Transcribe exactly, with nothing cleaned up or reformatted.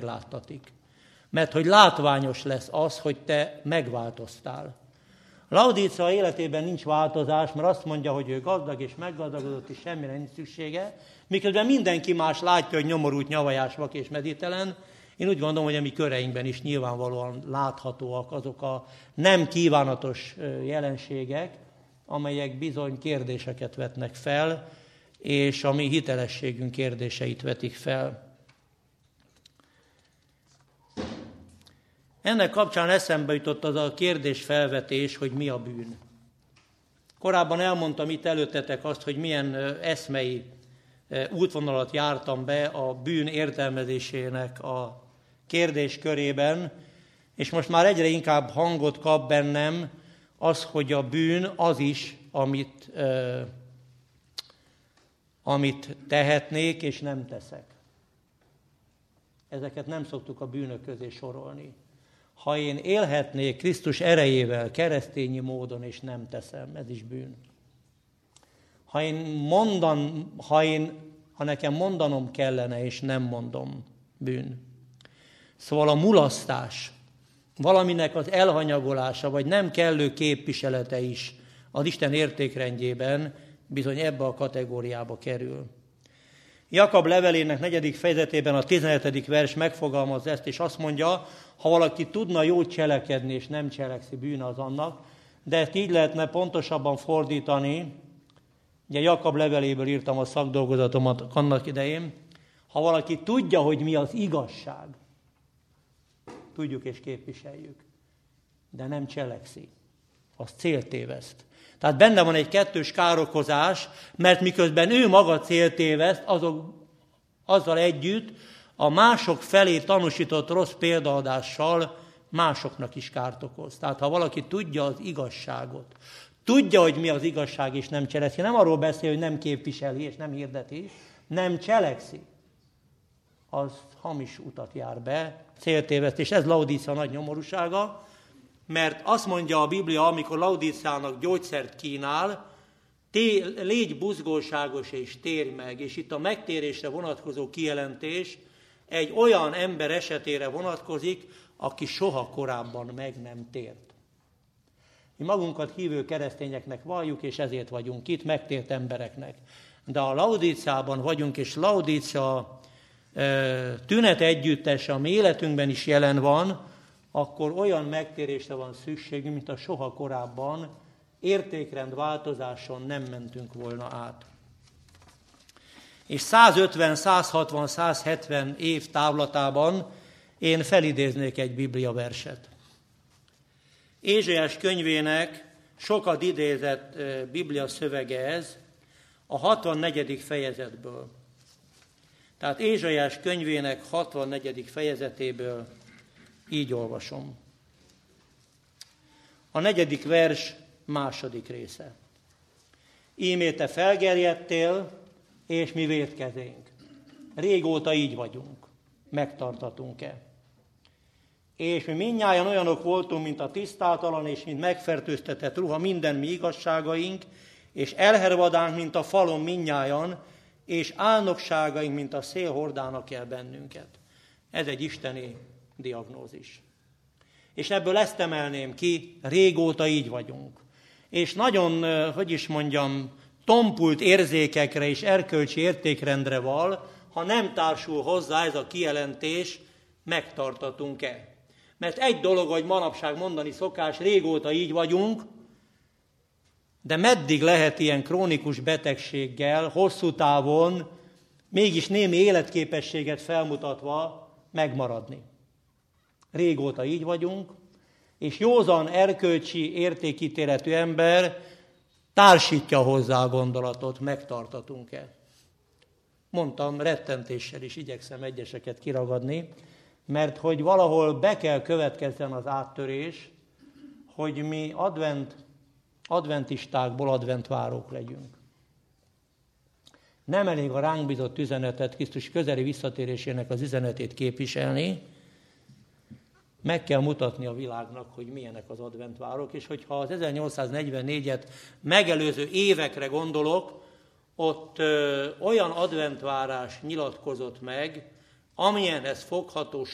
megláttatik. Mert hogy látványos lesz az, hogy te megváltoztál. Laodícea életében nincs változás, mert azt mondja, hogy ő gazdag és meggazdagodott, és semmire nincs szüksége, miközben mindenki más látja, hogy nyomorult, nyavajás, vak és meditelen. Én úgy gondolom, hogy a mi köreinkben is nyilvánvalóan láthatóak azok a nem kívánatos jelenségek, amelyek bizony kérdéseket vetnek fel, és a mi hitelességünk kérdéseit vetik fel. Ennek kapcsán eszembe jutott az a kérdésfelvetés, hogy mi a bűn. Korábban elmondtam itt előttetek azt, hogy milyen eszmei útvonalat jártam be a bűn értelmezésének a kérdéskörében, és most már egyre inkább hangot kap bennem az, hogy a bűn az is, amit, eh, amit tehetnék, és nem teszek. Ezeket nem szoktuk a bűnök közé sorolni. Ha én élhetnék Krisztus erejével, keresztényi módon, és nem teszem, ez is bűn. Ha én mondan, ha, én, ha nekem mondanom kellene, és nem mondom, bűn. Szóval a mulasztás, valaminek az elhanyagolása, vagy nem kellő képviselete is az Isten értékrendjében bizony ebbe a kategóriába kerül. Jakab levelének negyedik fejezetében a tizenhetedik vers megfogalmazza ezt, és azt mondja, ha valaki tudna jót cselekedni, és nem cselekszi, bűn az annak, de ezt így lehetne pontosabban fordítani, ugye Jakab leveléből írtam a szakdolgozatomat annak idején, ha valaki tudja, hogy mi az igazság, tudjuk és képviseljük, de nem cselekszi, az céltéveszt. Tehát benne van egy kettős károkozás, mert miközben ő maga céltéveszt, azok, azzal együtt a mások felé tanúsított rossz példaadással másoknak is kárt okoz. Tehát ha valaki tudja az igazságot, tudja, hogy mi az igazság, és nem cselekszi, nem arról beszél, hogy nem képviseli, és nem hirdeti, nem cselekszi, az hamis utat jár be, céltéveszt, és ez Laodícea nagy nyomorúsága, mert azt mondja a Biblia, amikor Laodíceának gyógyszert kínál, té, légy buzgóságos és térj meg, és itt a megtérésre vonatkozó kijelentés egy olyan ember esetére vonatkozik, aki soha korábban meg nem tért. Mi magunkat hívő keresztényeknek valljuk, és ezért vagyunk itt, megtért embereknek. De a Laodíceában vagyunk, és Laodícea tünet együttes, ami életünkben is jelen van, akkor olyan megtérésre van szükségünk, mint a soha korábban értékrend változáson nem mentünk volna át. És százötven, százhatvan, százhetven év távlatában én felidéznék egy Biblia verset. Ézsaiás könyvének sokat idézett Biblia szövege ez, a hatvannegyedik fejezetből. Tehát Ézsaiás könyvének hatvannegyedik fejezetéből így olvasom. A negyedik vers második része. Ímé te felgerjedtél, és mi vétkezénk. Régóta így vagyunk. Megtartatunk-e? És mi mindnyájan olyanok voltunk, mint a tisztátalan, és mint megfertőztetett ruha minden mi igazságaink, és elhervadánk, mint a falon mindnyájan, és álnokságaink, mint a szél hordának el bennünket. Ez egy isteni diagnózis. És ebből ezt emelném ki, régóta így vagyunk. És nagyon, hogy is mondjam, tompult érzékekre és erkölcsi értékrendre val, ha nem társul hozzá ez a kijelentés, megtartatunk-e. Mert egy dolog, hogy manapság mondani szokás, régóta így vagyunk, de meddig lehet ilyen krónikus betegséggel, hosszú távon, mégis némi életképességet felmutatva megmaradni. Régóta így vagyunk, és józan, erkölcsi, értékítéletű ember társítja hozzá a gondolatot, megtartatunk-e. Mondtam, rettentéssel is igyekszem egyeseket kiragadni, mert hogy valahol be kell következzen az áttörés, hogy mi advent, adventistákból adventvárók legyünk. Nem elég a ránk bízott üzenetet, Krisztus közeli visszatérésének az üzenetét képviselni, meg kell mutatni a világnak, hogy milyenek az adventvárok, és hogyha az ezernyolcszáznegyvennégyet megelőző évekre gondolok, ott ö, olyan adventvárás nyilatkozott meg, amilyenhez fogható